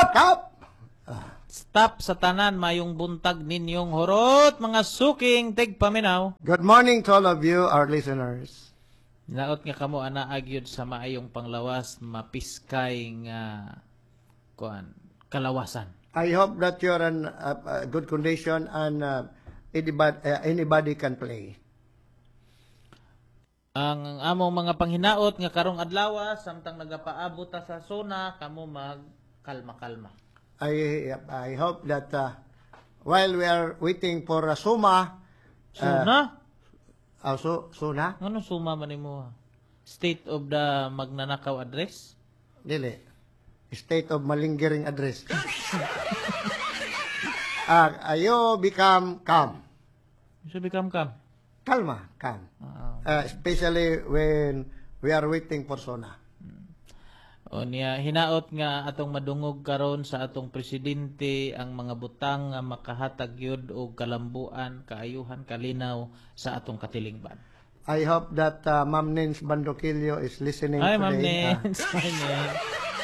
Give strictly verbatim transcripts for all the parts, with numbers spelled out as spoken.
Kap! Kap! Stop sa tanan mayong buntag ninyong horot mga suking tigpaminaw. Good morning to all of you, our listeners. Naot nga kamo ana agyod sa maayong panglawas mapiskay nga kuan kalawasan. I hope that you're in uh, uh, good condition and uh, anybody, uh, anybody can play. Ang among mga panghinaot nga karong adlaw samtang nagapaabot ta sa sona kamo mag kalma-kalma. I I hope that uh, while we are waiting for a Suma, Sona? uh, so, Suna? Ano suma man nimo? State of the magnanakaw address? Dili. State of malingering address. uh, you become calm. So become kam. Kalma, calm. Uh, Uh, especially when we are waiting for Sona. o niya hinaot nga atong madungog karon sa atong presidente ang mga butang nga makahatag yod og kalambuan, kaayuhan, kalinaw sa atong katilingban. I hope that uh, Ma'am Nins Bandoquillo is listening Hi, today. Ma'am Uh, Nens. Hi, Nens.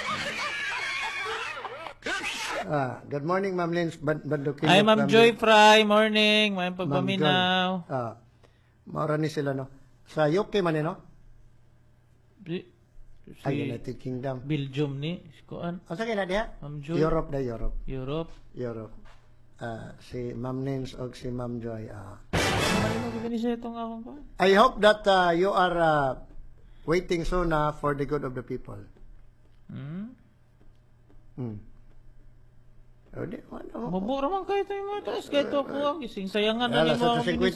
uh, good morning, Ma'am Nins Ban- Bandoquillo. Hi, Ma'am from Joy the- Fry. Morning. May Ma'am pagpaminaw. Joy. Uh, maura ni sila, no? Sa U K man, eh, no? Si, Ay, si United Kingdom. Belgium ni. Kuan. O, sa kina diya? Ma'am Joy. Europe na, Europe. Europe. Europe. Uh, si Ma'am Nins o si Ma'am Joy. Uh. Ano mo gani sa itong akong kuan? I hope that uh, you are uh, waiting soon uh, for the good of the people. Hmm? Hmm. O, di, ano mo? Mabura man kayo tayo mga taas. Kaya ito ako. Gising sayangan na Alas ni mo. sa